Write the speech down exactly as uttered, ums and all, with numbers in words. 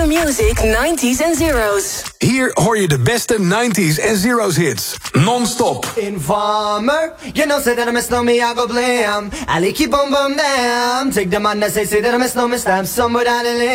New music nineties en zeros. Hier hoor je de beste nineties en zeros hits. Non-stop. Informer, you know say that I miss no me, I go blam. Ali keep on bum them. Take the man that say say that I miss no me, stamp somewhere down the lane.